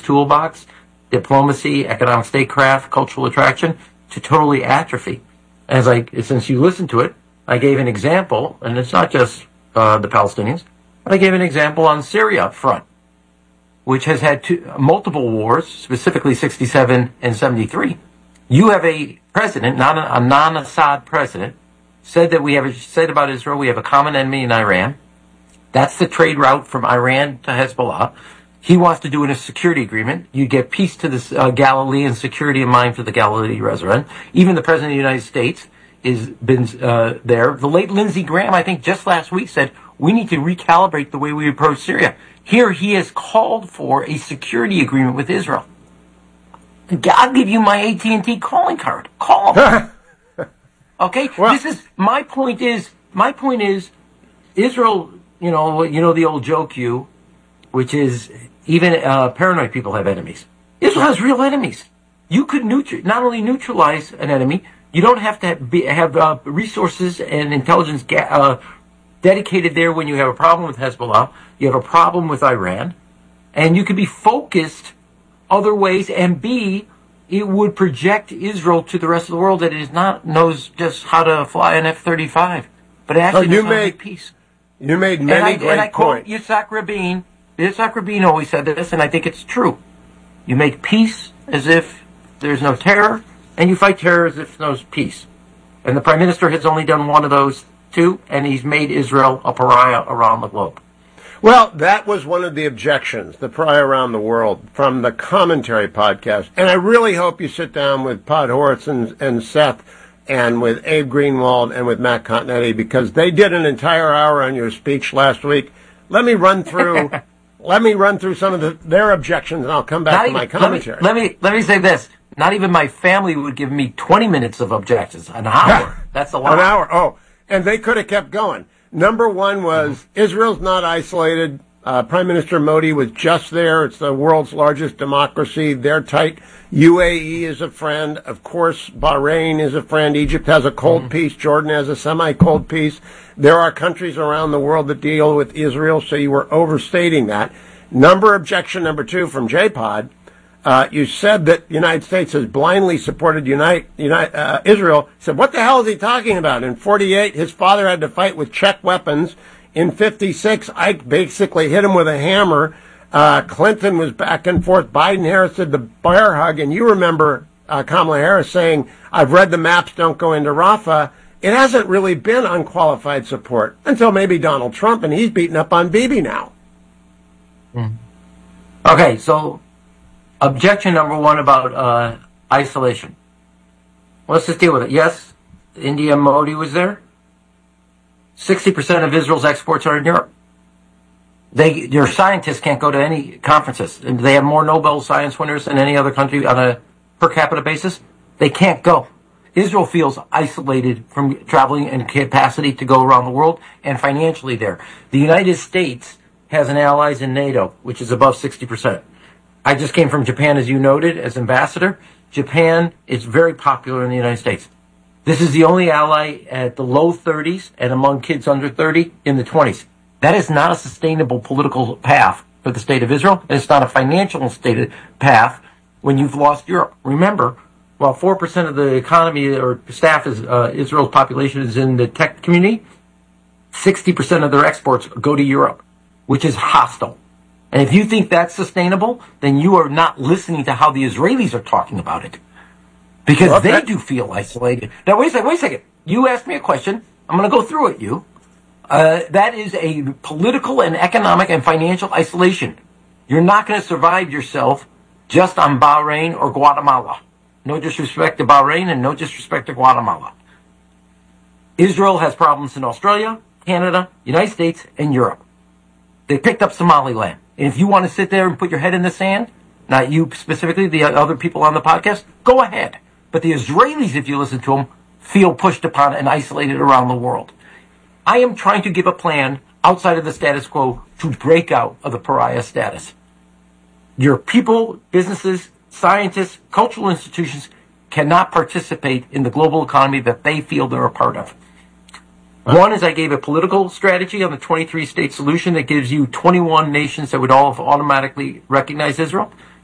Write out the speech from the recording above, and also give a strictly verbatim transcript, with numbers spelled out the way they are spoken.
toolbox, diplomacy, economic statecraft, cultural attraction, to totally atrophy. As I, since you listened to it, I gave an example, and it's not just uh, the Palestinians, but I gave an example on Syria up front, which has had two, multiple wars, specifically sixty-seven and seventy-three. You have a president, not a, a non-Assad president, said that we have a, said about Israel, we have a common enemy in Iran. That's the trade route from Iran to Hezbollah. He wants to do in a security agreement. You get peace to the uh, Galilee and security in mind for the Galilee resident. Even the President of the United States has been uh, there. The late Lindsey Graham, I think just last week, said we need to recalibrate the way we approach Syria. Here he has called for a security agreement with Israel. I'll give you my A T and T calling card. Call him. Okay? Well, this is, my point is, my point is, Israel, you know, you know the old joke, you, which is, even uh, paranoid people have enemies. Israel has real enemies. You could neutral, not only neutralize an enemy, you don't have to have, be, have uh, resources and intelligence ga- uh, dedicated there when you have a problem with Hezbollah, you have a problem with Iran, and you could be focused other ways, and B, it would project Israel to the rest of the world that it is not knows just how to fly an F thirty-five, but it actually knows how to make peace. You made many and I, great and I points. Quote Yitzhak Rabin. Yitzhak Rabin always said this, and I think it's true. You make peace as if there's no terror, and you fight terror as if there's peace. And the Prime Minister has only done one of those two, and he's made Israel a pariah around the globe. Well, that was one of the objections, the pariah around the world, from the Commentary podcast. And I really hope you sit down with Pod Horace and, and Seth and with Abe Greenwald and with Matt Continetti, because they did an entire hour on your speech last week. Let me run through... Let me run through some of the, their objections, and I'll come back Not to even, my commentary. Let me, let me let me say this: not even my family would give me twenty minutes of objections. An hour. That's a lot. An hour. Oh, and they could have kept going. Number one was mm-hmm. Israel's not isolated. Uh, Prime Minister Modi was just there. It's the world's largest democracy. They're tight. U A E is a friend. Of course, Bahrain is a friend. Egypt has a cold mm-hmm. peace. Jordan has a semi-cold peace. There are countries around the world that deal with Israel, so you were overstating that. Number objection number two from J-Pod, uh, you said that the United States has blindly supported Unite, Unite, uh, Israel. Said, what the hell is he talking about? In forty-eight, his father had to fight with Czech weapons. In fifty-six, Ike basically hit him with a hammer. Uh, Clinton was back and forth. Biden-Harris did the bear hug, and you remember uh, Kamala Harris saying, I've read the maps, don't go into Rafah. It hasn't really been unqualified support until maybe Donald Trump, and he's beating up on Bibi now. Mm. Okay, so objection number one about uh, isolation. Let's just deal with it. Yes, India Modi was there. sixty percent of Israel's exports are in Europe. They, your scientists can't go to any conferences. And they have more Nobel Science winners than any other country on a per capita basis. They can't go. Israel feels isolated from traveling and capacity to go around the world and financially there. The United States has an allies in NATO, which is above sixty percent. I just came from Japan, as you noted, as ambassador. Japan is very popular in the United States. This is the only ally at the low thirties and among kids under thirty in the twenties. That is not a sustainable political path for the state of Israel, and it's not a financial stated path when you've lost Europe. Remember, while four percent of the economy or staff is uh, Israel's population is in the tech community, sixty percent of their exports go to Europe, which is hostile. And if you think that's sustainable, then you are not listening to how the Israelis are talking about it. Because well, they that... do feel isolated. Now, wait a second, wait a second. You asked me a question. I'm going to go through it, you. Uh, that is a political and economic and financial isolation. You're not going to survive yourself just on Bahrain or Guatemala. No disrespect to Bahrain and no disrespect to Guatemala. Israel has problems in Australia, Canada, United States, and Europe. They picked up Somaliland. And if you want to sit there and put your head in the sand, not you specifically, the other people on the podcast, go ahead. But the Israelis, if you listen to them, feel pushed upon and isolated around the world. I am trying to give a plan outside of the status quo to break out of the pariah status. Your people, businesses, scientists, cultural institutions cannot participate in the global economy that they feel they're a part of. One is I gave a political strategy on the twenty-three state solution that gives you twenty-one nations that would all automatically recognize Israel.